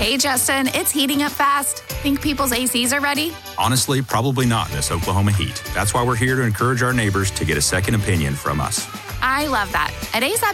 Hey, Justin, it's heating up fast. Think people's ACs are ready? Honestly, probably not in this Oklahoma heat. That's why we're here to encourage our neighbors to get a second opinion from us. I love that. At ASAP